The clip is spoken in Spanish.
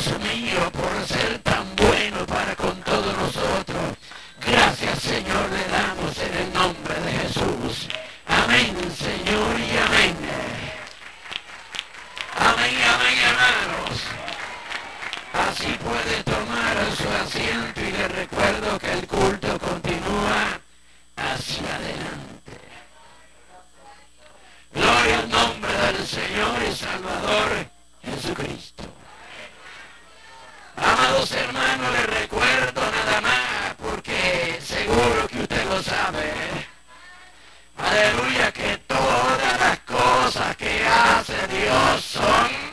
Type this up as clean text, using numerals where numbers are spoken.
Dios mío, por ser tan bueno para con todos nosotros. Gracias, Señor, le damos en el nombre de Jesús. Amén, Señor, y amén. Amén, amén, hermanos. Así puede tomar su asiento y le recuerdo que el culto continúa hacia adelante. Gloria al nombre del Señor y Salvador Jesucristo. Amados hermanos, les recuerdo nada más, porque seguro que usted lo sabe. Aleluya, que todas las cosas que hace Dios son